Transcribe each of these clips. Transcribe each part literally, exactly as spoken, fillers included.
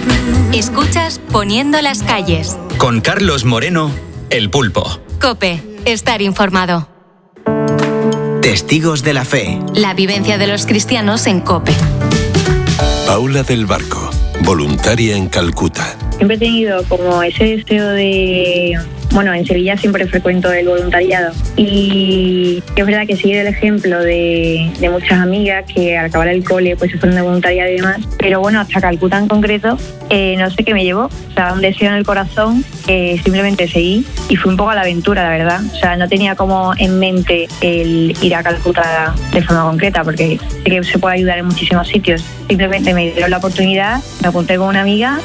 Escuchas Poniendo las calles. Con Carlos Moreno, El Pulpo. COPE. Estar informado. Testigos de la fe. La vivencia de los cristianos en COPE. Paula del Barco, voluntaria en Calcuta. Siempre he tenido como ese deseo de... Bueno, en Sevilla siempre frecuento el voluntariado y es verdad que sigue el ejemplo de, de muchas amigas que al acabar el cole pues se fueron de voluntariado y demás, pero bueno, hasta Calcuta en concreto eh, no sé qué me llevó, o sea, un deseo en el corazón que simplemente seguí y fui un poco a la aventura, la verdad, o sea, no tenía como en mente el ir a Calcuta de forma concreta porque sé que se puede ayudar en muchísimos sitios, simplemente me dieron la oportunidad, me apunté con una amiga.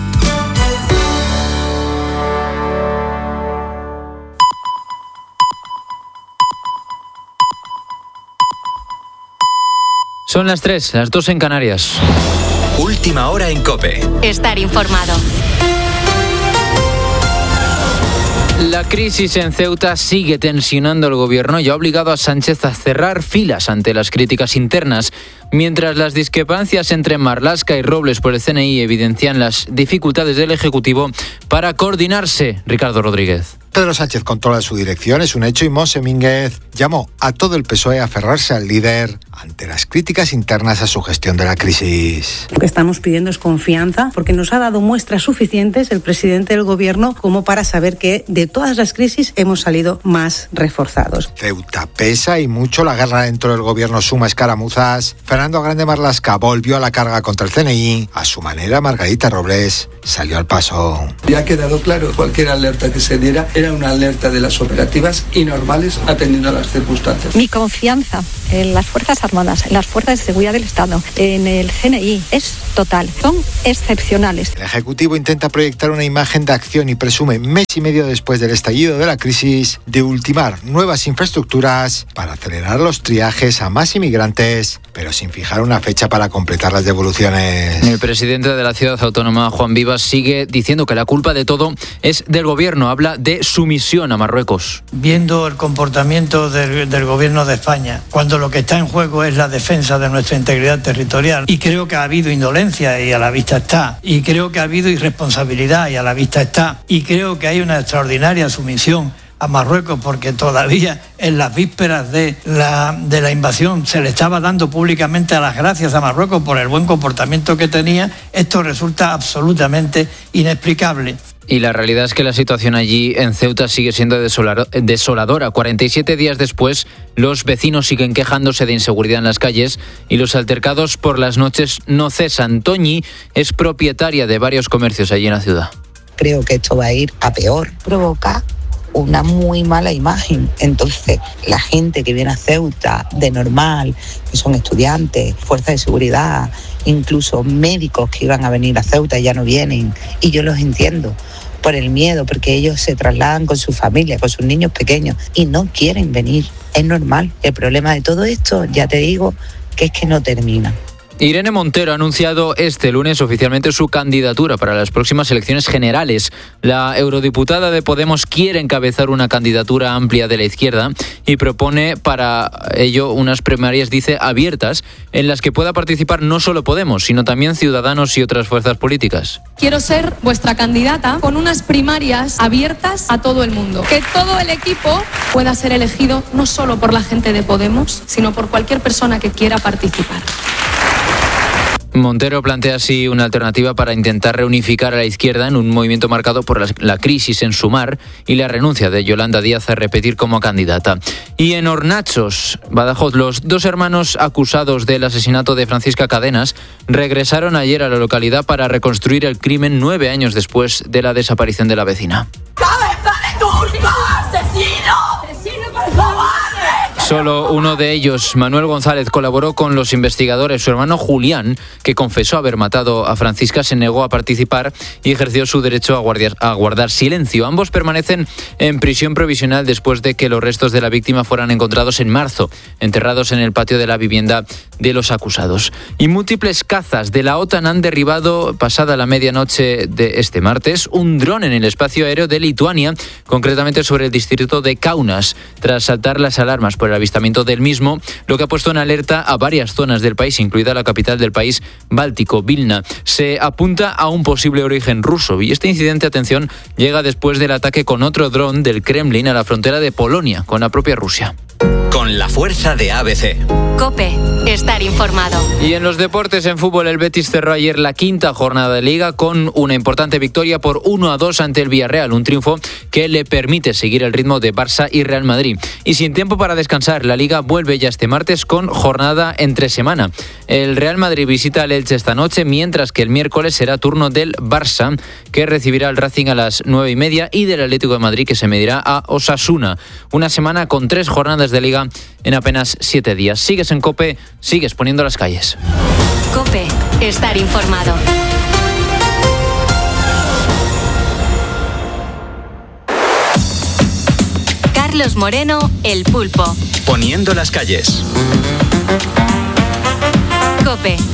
Son las tres, las dos en Canarias. Última hora en COPE. Estar informado. La crisis en Ceuta sigue tensionando al gobierno y ha obligado a Sánchez a cerrar filas ante las críticas internas, mientras las discrepancias entre Marlaska y Robles por el C N I evidencian las dificultades del Ejecutivo para coordinarse. Ricardo Rodríguez. Pedro Sánchez controla su dirección, es un hecho, y Mose Mínguez llamó a todo el P S O E a aferrarse al líder ante las críticas internas a su gestión de la crisis. Lo que estamos pidiendo es confianza, porque nos ha dado muestras suficientes el presidente del gobierno como para saber que de todas las crisis hemos salido más reforzados. Ceuta pesa y mucho, la guerra dentro del gobierno suma escaramuzas. Fernando Grande Marlaska volvió a la carga contra el C N I. A su manera, Margarita Robles salió al paso. Ya ha quedado claro, cualquier alerta que se diera era una alerta de las operativas y normales atendiendo a las circunstancias. Mi confianza en las Fuerzas Armadas, en las Fuerzas de Seguridad del Estado, en el C N I es total. Son excepcionales. El Ejecutivo intenta proyectar una imagen de acción y presume, mes y medio después del estallido de la crisis, de ultimar nuevas infraestructuras para acelerar los triajes a más inmigrantes, pero sin fijar una fecha para completar las devoluciones. El presidente de la ciudad autónoma, Juan Vivas, sigue diciendo que la culpa de todo es del gobierno. Habla de sumisión a Marruecos. Viendo el comportamiento del, del gobierno de España, cuando lo que está en juego es la defensa de nuestra integridad territorial, y creo que ha habido indolencia y a la vista está, y creo que ha habido irresponsabilidad y a la vista está, y creo que hay una extraordinaria sumisión a Marruecos porque todavía en las vísperas de la, de la invasión se le estaba dando públicamente las gracias a Marruecos por el buen comportamiento que tenía. Esto resulta absolutamente inexplicable. Y la realidad es que la situación allí en Ceuta sigue siendo desoladora. cuarenta y siete días después, los vecinos siguen quejándose de inseguridad en las calles y los altercados por las noches no cesan. Toñi es propietaria de varios comercios allí en la ciudad. Creo que esto va a ir a peor. Provoca una muy mala imagen. Entonces, la gente que viene a Ceuta de normal, que son estudiantes, fuerzas de seguridad, incluso médicos que iban a venir a Ceuta ya no vienen. Y yo los entiendo por el miedo, porque ellos se trasladan con su familia, con sus niños pequeños y no quieren venir. Es normal. El problema de todo esto, ya te digo, que es que no termina. Irene Montero ha anunciado este lunes oficialmente su candidatura para las próximas elecciones generales. La eurodiputada de Podemos quiere encabezar una candidatura amplia de la izquierda y propone para ello unas primarias, dice, abiertas, en las que pueda participar no solo Podemos, sino también Ciudadanos y otras fuerzas políticas. Quiero ser vuestra candidata con unas primarias abiertas a todo el mundo. Que todo el equipo pueda ser elegido no solo por la gente de Podemos, sino por cualquier persona que quiera participar. Montero plantea así una alternativa para intentar reunificar a la izquierda en un movimiento marcado por la, la crisis en Sumar y la renuncia de Yolanda Díaz a repetir como candidata. Y en Hornachos, Badajoz, los dos hermanos acusados del asesinato de Francisca Cadenas regresaron ayer a la localidad para reconstruir el crimen nueve años después de la desaparición de la vecina. ¡Cabeza de turco! ¡Asesino! ¡Asesino, por favor! Solo uno de ellos, Manuel González, colaboró con los investigadores. Su hermano Julián, que confesó haber matado a Francisca, se negó a participar y ejerció su derecho a guardar, a guardar silencio. Ambos permanecen en prisión provisional después de que los restos de la víctima fueran encontrados en marzo, enterrados en el patio de la vivienda de los acusados. Y múltiples cazas de la OTAN han derribado, pasada la medianoche de este martes, un dron en el espacio aéreo de Lituania, concretamente sobre el distrito de Kaunas, tras saltar las alarmas por el avistamiento del mismo, lo que ha puesto en alerta a varias zonas del país, incluida la capital del país báltico, Vilna. Se apunta a un posible origen ruso y este incidente, atención, llega después del ataque con otro dron del Kremlin a la frontera de Polonia con la propia Rusia. Con la fuerza de A B C. COPE. Estar informado. Y en los deportes, en fútbol, el Betis cerró ayer la quinta jornada de Liga con una importante victoria por uno a dos ante el Villarreal, un triunfo que le permite seguir el ritmo de Barça y Real Madrid. Y sin tiempo para descansar, la Liga vuelve ya este martes con jornada entre semana. El Real Madrid visita al Elche esta noche, mientras que el miércoles será turno del Barça, que recibirá al Racing a las nueve y media, y del Atlético de Madrid, que se medirá a Osasuna. Una semana con tres jornadas de Liga en apenas siete días. Sigues en COPE, sigues poniendo las calles. COPE. Estar informado. Carlos Moreno, El Pulpo. Poniendo las calles. COPE.